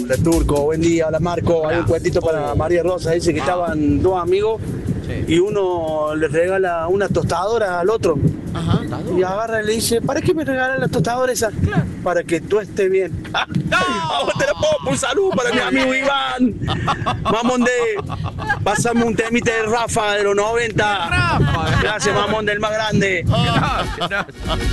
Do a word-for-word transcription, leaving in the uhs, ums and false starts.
Hola Turco, buen día, hola Marco. Hola. Hay un cuentito para Oh. María Rosa, dice que Ah. estaban dos amigos Sí. y uno le regala una tostadora al otro. Ajá. Y agarra y le dice, ¿para qué me regalan la tostadora esa? Para que tú estés bien. A vos te la pongo, un saludo para mi amigo Iván. Mamón de... Pásame un temite de Rafa de los noventa. Rafa. Gracias, mamón del más grande. Gracias, gracias.